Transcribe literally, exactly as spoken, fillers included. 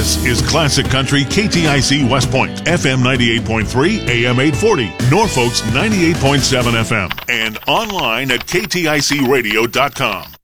This is Classic Country K T I C West Point, F M ninety-eight point three, A M eight forty, Norfolk's ninety-eight point seven F M, and online at K T I C radio dot com.